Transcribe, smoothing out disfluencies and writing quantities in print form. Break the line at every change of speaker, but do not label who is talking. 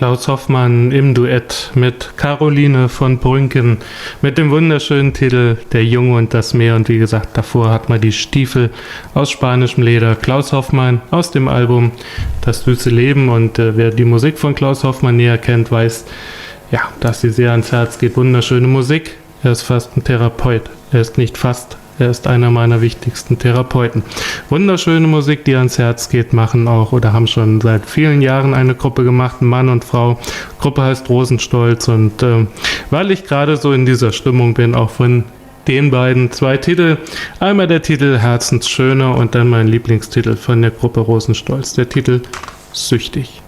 Klaus Hoffmann im Duett mit Caroline von Brünken mit dem wunderschönen Titel Der Junge und das Meer. Und wie gesagt, davor hat man die Stiefel aus spanischem Leder. Klaus Hoffmann aus dem Album Das süße Leben. Und wer die Musik von Klaus Hoffmann näher kennt, weiß, ja, dass sie sehr ans Herz geht. Wunderschöne Musik. Er ist fast ein Therapeut. Er ist nicht fast. Er ist einer meiner wichtigsten Therapeuten. Wunderschöne Musik, die ans Herz geht, machen auch oder haben schon seit vielen Jahren eine Gruppe gemacht, Mann und Frau. Gruppe heißt Rosenstolz und weil ich gerade so in dieser Stimmung bin, auch von den beiden 2 Titel. Einmal der Titel Herzensschöne und dann mein Lieblingstitel von der Gruppe Rosenstolz, der Titel Süchtig.